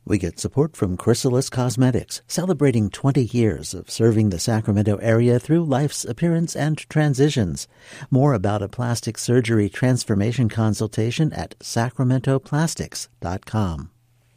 We get support from Chrysalis Cosmetics, celebrating 20 years of serving the Sacramento area through life's appearance and transitions. More about a plastic surgery transformation consultation at sacramentoplastics.com.